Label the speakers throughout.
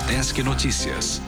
Speaker 1: Udesc Notícias.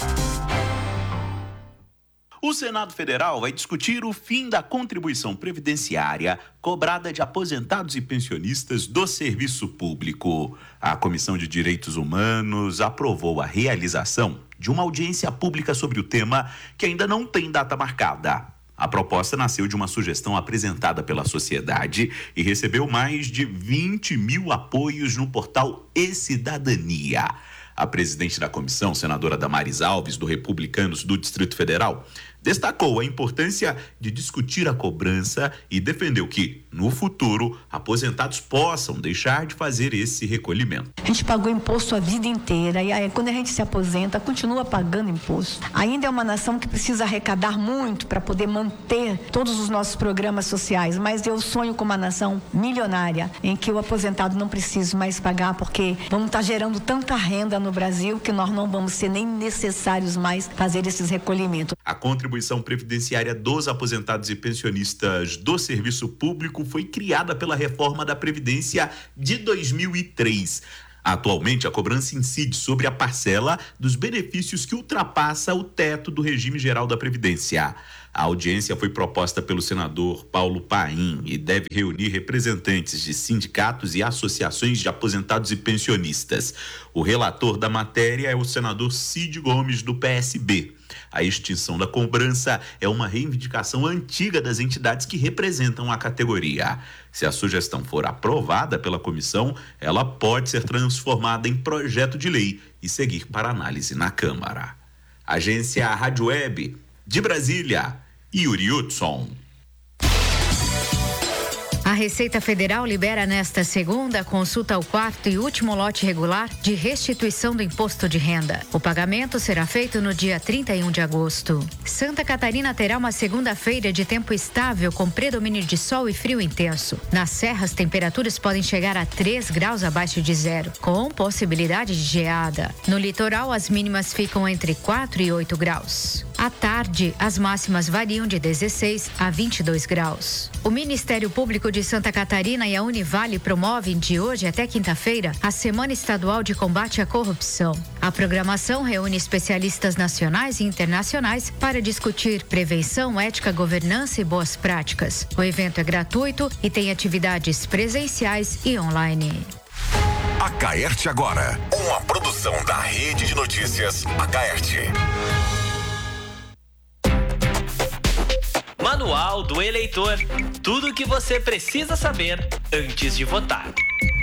Speaker 2: O Senado Federal vai discutir o fim da contribuição previdenciária cobrada de aposentados e pensionistas do serviço público. A Comissão de Direitos Humanos aprovou a realização de uma audiência pública sobre o tema, que ainda não tem data marcada. A proposta nasceu de uma sugestão apresentada pela sociedade e recebeu mais de 20 mil apoios no portal E-Cidadania. A presidente da comissão, senadora Damares Alves, do Republicanos do Distrito Federal, destacou a importância de discutir a cobrança e defendeu que, no futuro, aposentados possam deixar de fazer esse recolhimento.
Speaker 3: A gente pagou imposto a vida inteira e aí, quando a gente se aposenta, continua pagando imposto. Ainda é uma nação que precisa arrecadar muito para poder manter todos os nossos programas sociais, mas eu sonho com uma nação milionária, em que o aposentado não precise mais pagar, porque vamos estar gerando tanta renda no Brasil que nós não vamos ser nem necessários mais fazer esses recolhimentos.
Speaker 2: A contribuição previdenciária dos aposentados e pensionistas do serviço público foi criada pela reforma da Previdência de 2003. Atualmente, a cobrança incide sobre a parcela dos benefícios que ultrapassa o teto do regime geral da Previdência. A audiência foi proposta pelo senador Paulo Paim e deve reunir representantes de sindicatos e associações de aposentados e pensionistas. O relator da matéria é o senador Cid Gomes, do PSB. A extinção da cobrança é uma reivindicação antiga das entidades que representam a categoria. Se a sugestão for aprovada pela comissão, ela pode ser transformada em projeto de lei e seguir para análise na Câmara. Agência Rádio Web de Brasília, Yuri Hudson.
Speaker 4: A Receita Federal libera nesta segunda a consulta ao quarto e último lote regular de restituição do imposto de renda. O pagamento será feito no dia 31 de agosto. Santa Catarina terá uma segunda-feira de tempo estável com predomínio de sol e frio intenso. Nas serras, temperaturas podem chegar a 3 graus abaixo de zero, com possibilidade de geada. No litoral, as mínimas ficam entre 4 e 8 graus. À tarde, as máximas variam de 16 a 22 graus. O Ministério Público de Santa Catarina e a Univale promovem de hoje até quinta-feira a Semana Estadual de Combate à Corrupção. A programação reúne especialistas nacionais e internacionais para discutir prevenção, ética, governança e boas práticas. O evento é gratuito e tem atividades presenciais e online.
Speaker 5: Acaerte Agora, uma produção da Rede de Notícias Acaerte.
Speaker 6: Manual do Eleitor. Tudo o que você precisa saber antes de votar.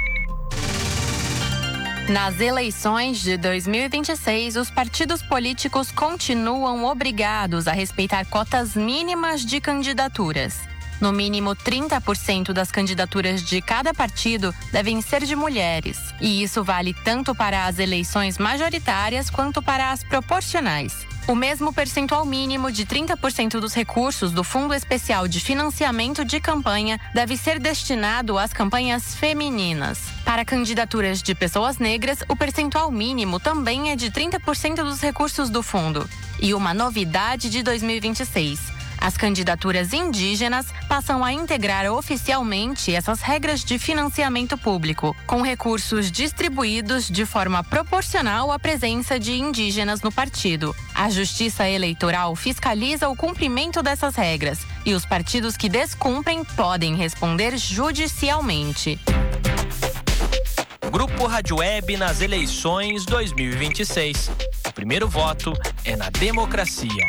Speaker 7: Nas eleições de 2026, os partidos políticos continuam obrigados a respeitar cotas mínimas de candidaturas. No mínimo, 30% das candidaturas de cada partido devem ser de mulheres. E isso vale tanto para as eleições majoritárias quanto para as proporcionais. O mesmo percentual mínimo de 30% dos recursos do Fundo Especial de Financiamento de Campanha deve ser destinado às campanhas femininas. Para candidaturas de pessoas negras, o percentual mínimo também é de 30% dos recursos do fundo. E uma novidade de 2026. As candidaturas indígenas passam a integrar oficialmente essas regras de financiamento público, com recursos distribuídos de forma proporcional à presença de indígenas no partido. A Justiça Eleitoral fiscaliza o cumprimento dessas regras e os partidos que descumprem podem responder judicialmente.
Speaker 6: Grupo Rádio Web nas eleições 2026. O primeiro voto é na democracia.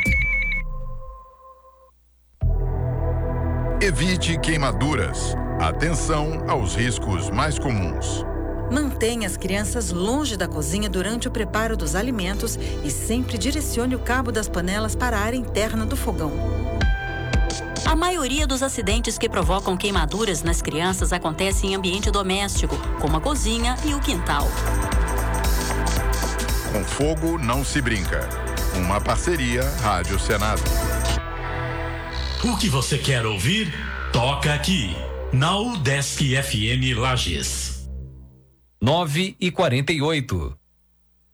Speaker 8: Evite queimaduras. Atenção aos riscos mais comuns.
Speaker 9: Mantenha as crianças longe da cozinha durante o preparo dos alimentos e sempre direcione o cabo das panelas para a área interna do fogão.
Speaker 10: A maioria dos acidentes que provocam queimaduras nas crianças acontece em ambiente doméstico, como a cozinha e o quintal.
Speaker 8: Com fogo não se brinca. Uma parceria Rádio Senado.
Speaker 11: O que você quer ouvir, toca aqui, na Udesc FM Lages.
Speaker 12: 9h48.